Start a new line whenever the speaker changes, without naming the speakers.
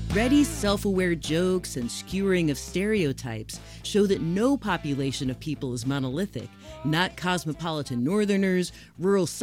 Reddy's self-aware jokes and skewering of stereotypes show that no population of people is monolithic, not cosmopolitan northerners, rural